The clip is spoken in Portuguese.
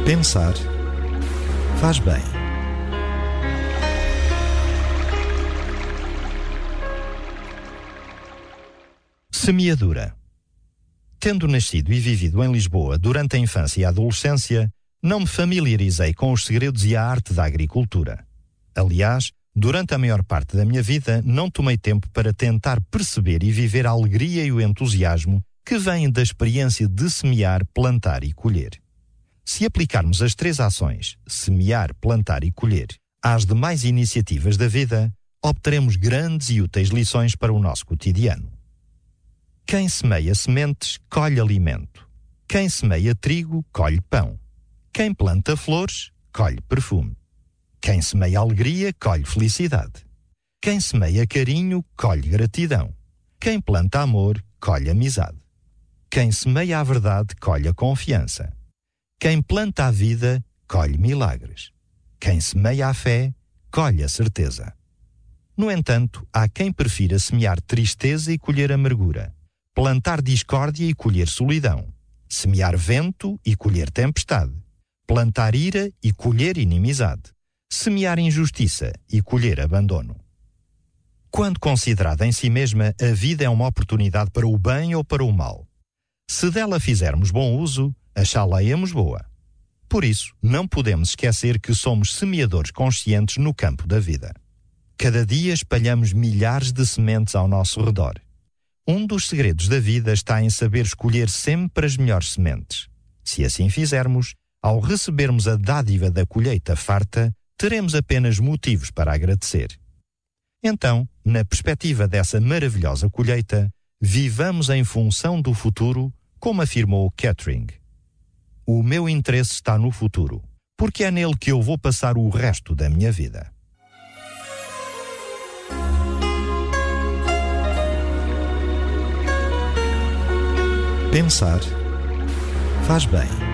Pensar faz bem. Semeadura. Tendo nascido e vivido em Lisboa durante a infância e a adolescência, não me familiarizei com os segredos e a arte da agricultura. Aliás, durante a maior parte da minha vida, não tomei tempo para tentar perceber e viver a alegria e o entusiasmo que vêm da experiência de semear, plantar e colher. Se aplicarmos as três ações, semear, plantar e colher, às demais iniciativas da vida, obteremos grandes e úteis lições para o nosso cotidiano. Quem semeia sementes, colhe alimento. Quem semeia trigo, colhe pão. Quem planta flores, colhe perfume. Quem semeia alegria, colhe felicidade. Quem semeia carinho, colhe gratidão. Quem planta amor, colhe amizade. Quem semeia a verdade, colhe a confiança. Quem planta a vida, colhe milagres. Quem semeia a fé, colhe a certeza. No entanto, há quem prefira semear tristeza e colher amargura, plantar discórdia e colher solidão, semear vento e colher tempestade, plantar ira e colher inimizade, semear injustiça e colher abandono. Quando considerada em si mesma, a vida é uma oportunidade para o bem ou para o mal. Se dela fizermos bom uso, achá-la-emos boa. Por isso, não podemos esquecer que somos semeadores conscientes no campo da vida. Cada dia espalhamos milhares de sementes ao nosso redor. Um dos segredos da vida está em saber escolher sempre as melhores sementes. Se assim fizermos, ao recebermos a dádiva da colheita farta, teremos apenas motivos para agradecer. Então, na perspectiva dessa maravilhosa colheita, vivamos em função do futuro, como afirmou Kettering. O meu interesse está no futuro, porque é nele que eu vou passar o resto da minha vida. Pensar faz bem.